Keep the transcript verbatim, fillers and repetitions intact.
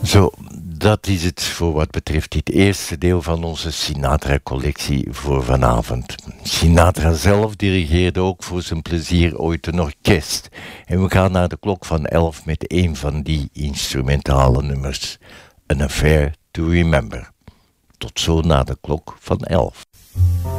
Zo, dat is het voor wat betreft dit eerste deel van onze Sinatra-collectie voor vanavond. Sinatra zelf dirigeerde ook voor zijn plezier ooit een orkest. En we gaan naar de klok van elf met een van die instrumentale nummers. An Affair to Remember. Tot zo na de klok van elf.